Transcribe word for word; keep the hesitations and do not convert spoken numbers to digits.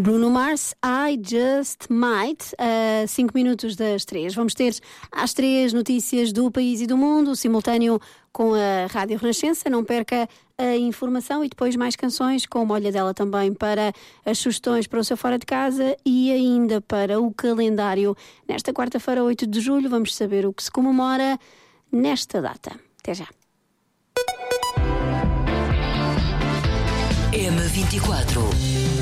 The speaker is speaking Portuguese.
Bruno Mars, I Just Might, a cinco minutos das três. Vamos ter às três notícias do país e do mundo, simultâneo com a Rádio Renascença. Não perca a informação e depois mais canções, com uma olhadela também para as sugestões para o seu fora de casa e ainda para o calendário. Nesta quarta-feira, oito de julho, vamos saber o que se comemora nesta data. Até já. M vinte e quatro